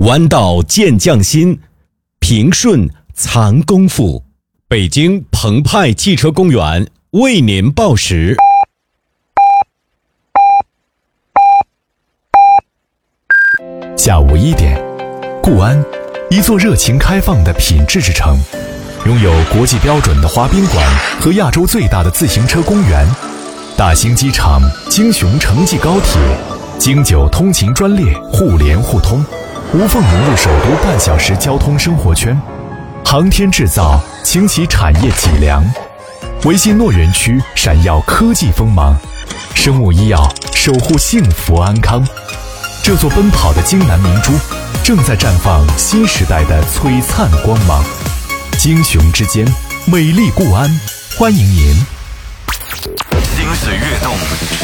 弯道见匠心，平顺藏功夫。北京澎湃汽车公园为您报时。 下午1点，固安，一座热情开放的品质之城，拥有国际标准的滑冰馆和亚洲最大的自行车公园，大兴机场、京雄城际高铁、京九通勤专列互联互通，无缝融入首都半小时交通生活圈。航天制造倾起产业脊梁，维信诺园区闪耀科技锋芒，生物医药守护幸福安康。这座奔跑的京南明珠正在绽放新时代的璀璨光芒。京雄之间，美丽固安，欢迎您。 心水跃动。